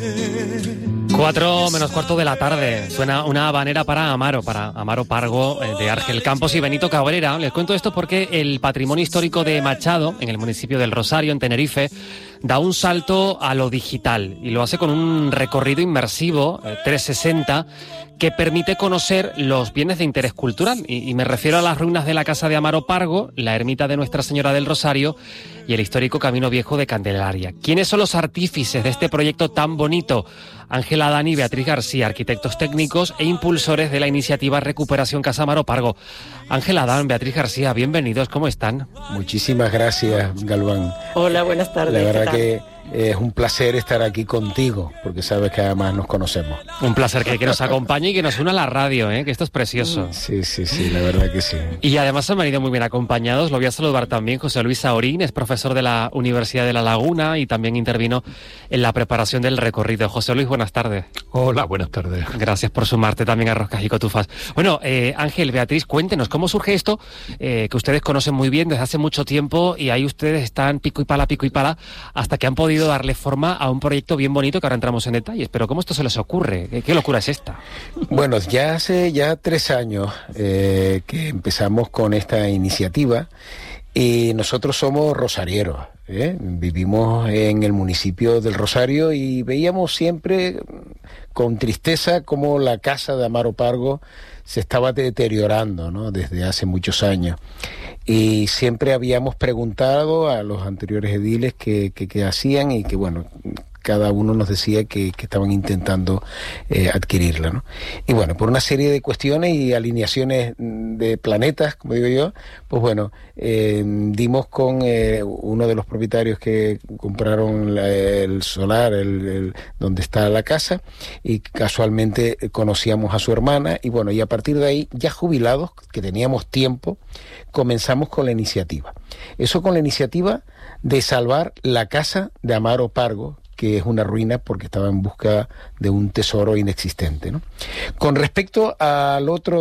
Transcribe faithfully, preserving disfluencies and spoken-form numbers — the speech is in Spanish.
Cuatro menos cuarto de la tarde. Suena una habanera para Amaro, para Amaro Pargo, eh, de Argel Campos y Benito Cabrera. Les cuento esto porque el patrimonio histórico de Machado, en el municipio del Rosario, en Tenerife, da un salto a lo digital y lo hace con un recorrido inmersivo, eh, trescientos sesenta, que permite conocer los bienes de interés cultural. Y, y me refiero a las ruinas de la casa de Amaro Pargo, la ermita de Nuestra Señora del Rosario y el histórico Camino Viejo de Candelaria. ¿Quiénes son los artífices de este proyecto tan bonito? Ángela Adán y Beatriz García, arquitectos técnicos e impulsores de la iniciativa Recuperación Casa Amaro Pargo. Ángela Adán, Beatriz García, bienvenidos, ¿cómo están? Muchísimas gracias, Galván. Hola, buenas tardes. La verdad que es un placer estar aquí contigo, porque sabes que además nos conocemos. Un placer que, que nos acompañe y que nos una a la radio, ¿eh? Que esto es precioso. Sí, sí, sí, la verdad que sí. Y además han venido muy bien acompañados. Lo voy a saludar también. José Luis Saorín es profesor de la Universidad de La Laguna y también intervino en la preparación del recorrido. José Luis, buenas tardes. Hola, buenas tardes. Gracias por sumarte también a Roscas y Cotufas. Bueno, eh, Ángel, Beatriz, cuéntenos, ¿cómo surge esto eh, que ustedes conocen muy bien desde hace mucho tiempo y ahí ustedes están pico y pala, pico y pala, hasta que han podido darle forma a un proyecto bien bonito que ahora entramos en detalles? Pero ¿cómo esto se les ocurre? ¿Qué, qué locura es esta? Bueno, ya hace ya tres años eh, que empezamos con esta iniciativa y nosotros somos rosarieros, ¿eh? Vivimos en el municipio del Rosario y veíamos siempre con tristeza cómo la casa de Amaro Pargo se estaba deteriorando, ¿no? Desde hace muchos años. Y siempre habíamos preguntado a los anteriores ediles qué, qué, qué hacían y que, bueno, cada uno nos decía que, que estaban intentando eh, adquirirla, ¿no? Y bueno, por una serie de cuestiones y alineaciones de planetas, como digo yo, pues bueno, eh, dimos con eh, uno de los propietarios que compraron la, el solar, el, el, donde está la casa, y casualmente conocíamos a su hermana, y bueno, y a partir de ahí, ya jubilados, que teníamos tiempo, comenzamos con la iniciativa. Eso con la iniciativa de salvar la casa de Amaro Pargo, que es una ruina porque estaba en busca de un tesoro inexistente, ¿no? Con respecto al otro